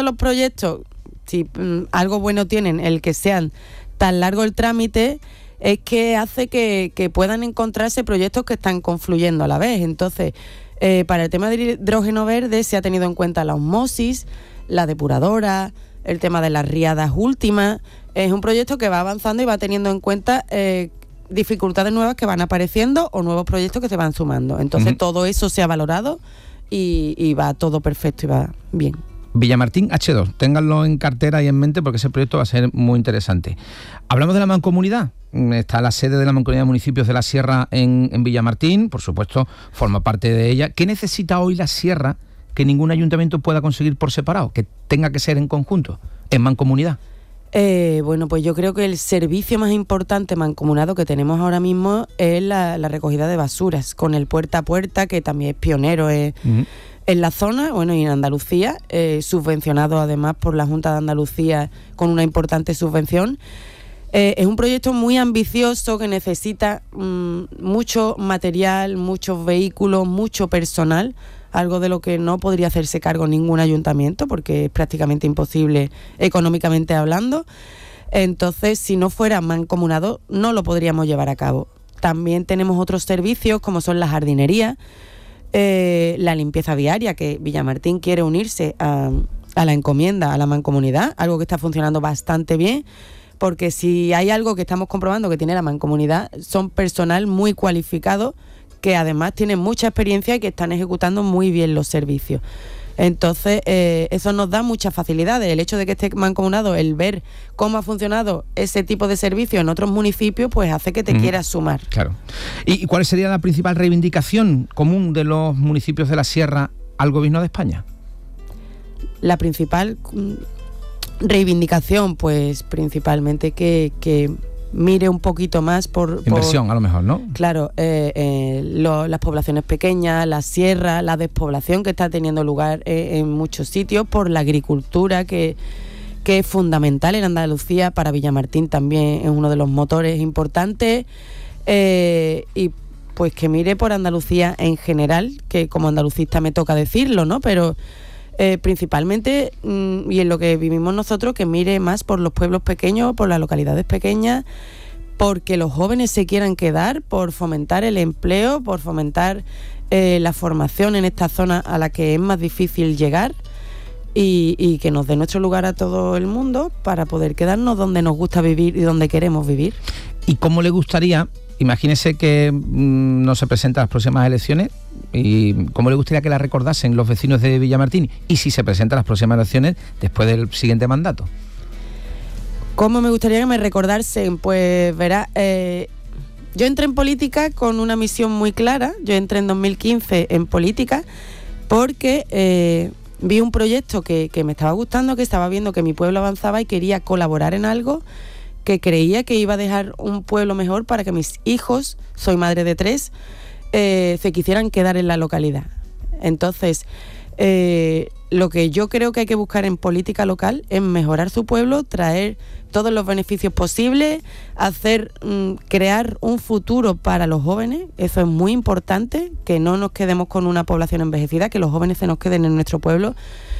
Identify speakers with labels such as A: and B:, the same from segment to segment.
A: de los proyectos, si algo bueno tienen, el que sean tan largo el trámite, es que hace que puedan encontrarse proyectos que están confluyendo a la vez. Entonces, para el tema del hidrógeno verde se ha tenido en cuenta la osmosis, la depuradora, el tema de las riadas últimas. Es un proyecto que va avanzando y va teniendo en cuenta dificultades nuevas que van apareciendo o nuevos proyectos que se van sumando. Entonces, todo eso se ha valorado y va todo perfecto y va bien.
B: Villamartín H2, ténganlo en cartera y en mente porque ese proyecto va a ser muy interesante. Hablamos de la mancomunidad. Está la sede de la Mancomunidad de Municipios de la Sierra en Villamartín, por supuesto, forma parte de ella. ¿Qué necesita hoy la Sierra que ningún ayuntamiento pueda conseguir por separado, que tenga que ser en conjunto, en mancomunidad?
A: Bueno, pues yo creo que el servicio más importante mancomunado que tenemos ahora mismo es la recogida de basuras, con el puerta a puerta, que también es pionero en la zona, bueno, y en Andalucía, subvencionado además por la Junta de Andalucía con una importante subvención. Es un proyecto muy ambicioso que necesita mucho material, muchos vehículos, mucho personal, algo de lo que no podría hacerse cargo ningún ayuntamiento porque es prácticamente imposible económicamente hablando. Entonces, si no fuera mancomunado, no lo podríamos llevar a cabo. También tenemos otros servicios como son las jardinerías, la limpieza viaria, que Villamartín quiere unirse a la encomienda, a la mancomunidad, algo que está funcionando bastante bien. Porque si hay algo que estamos comprobando que tiene la mancomunidad, son personal muy cualificado, que además tienen mucha experiencia y que están ejecutando muy bien los servicios. Entonces, eso nos da muchas facilidades. El hecho de que esté mancomunado, el ver cómo ha funcionado ese tipo de servicio en otros municipios, pues hace que te quieras sumar.
B: Claro. ¿Y cuál sería la principal reivindicación común de los municipios de la Sierra al Gobierno de España?
A: La principal reivindicación, pues principalmente que mire un poquito más por
B: inversión, a lo mejor, ¿no?
A: Claro, las poblaciones pequeñas, la sierra, la despoblación que está teniendo lugar en muchos sitios por la agricultura que es fundamental en Andalucía. Para Villamartín también es uno de los motores importantes, y pues que mire por Andalucía en general, que como andalucista me toca decirlo, ¿no? Pero principalmente, y en lo que vivimos nosotros, que mire más por los pueblos pequeños, por las localidades pequeñas, porque los jóvenes se quieran quedar, por fomentar el empleo, por fomentar la formación en esta zona a la que es más difícil llegar, y que nos dé nuestro lugar a todo el mundo para poder quedarnos donde nos gusta vivir y donde queremos vivir.
B: ¿Y cómo le gustaría? Imagínese que no se presentan las próximas elecciones, y cómo le gustaría que la recordasen los vecinos de Villamartín, y si se presentan las próximas elecciones después del siguiente mandato.
A: ¿Cómo me gustaría que me recordasen? Pues verá, yo entré en política con una misión muy clara. Yo entré en 2015 en política porque vi un proyecto que me estaba gustando, que estaba viendo que mi pueblo avanzaba y quería colaborar en algo que creía que iba a dejar un pueblo mejor para que mis hijos, soy madre de 3, se quisieran quedar en la localidad. Entonces, lo que yo creo que hay que buscar en política local es mejorar su pueblo, traer todos los beneficios posibles, crear un futuro para los jóvenes. Eso es muy importante, que no nos quedemos con una población envejecida, que los jóvenes se nos queden en nuestro pueblo.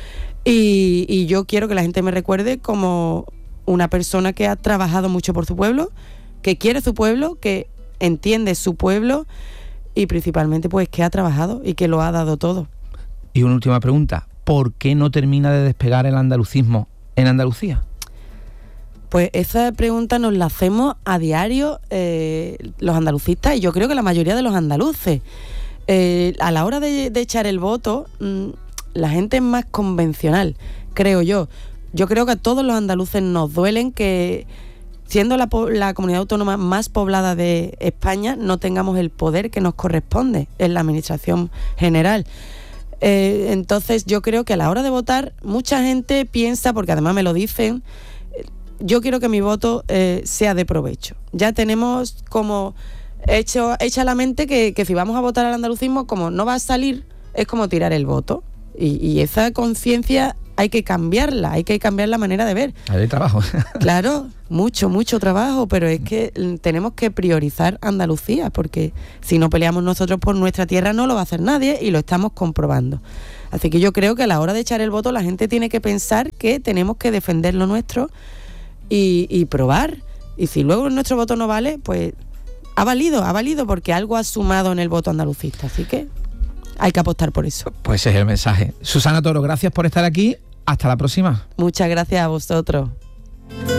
A: Y yo quiero que la gente me recuerde como una persona que ha trabajado mucho por su pueblo, que quiere su pueblo, que entiende su pueblo y principalmente pues que ha trabajado y que lo ha dado todo.
B: Y una última pregunta, ¿por qué no termina de despegar el andalucismo en Andalucía?
A: Pues esa pregunta nos la hacemos a diario los andalucistas, y yo creo que la mayoría de los andaluces. A la hora de echar el voto, la gente es más convencional, creo yo. Yo creo que a todos los andaluces nos duelen que, siendo la comunidad autónoma más poblada de España, no tengamos el poder que nos corresponde en la administración general. Entonces yo creo que a la hora de votar mucha gente piensa, porque además me lo dicen, yo quiero que mi voto sea de provecho. Ya tenemos como hecha la mente que si vamos a votar al andalucismo, como no va a salir, es como tirar el voto. Y esa conciencia hay que cambiarla, hay que cambiar la manera de ver.
B: Hay trabajo.
A: Claro, mucho trabajo, pero es que tenemos que priorizar Andalucía, porque si no peleamos nosotros por nuestra tierra no lo va a hacer nadie, y lo estamos comprobando. Así que yo creo que a la hora de echar el voto la gente tiene que pensar que tenemos que defender lo nuestro y probar. Y si luego nuestro voto no vale, pues ha valido porque algo ha sumado en el voto andalucista. Así que hay que apostar por eso.
B: Pues ese es el mensaje. Susana Toro, gracias por estar aquí. Hasta la próxima.
A: Muchas gracias a vosotros.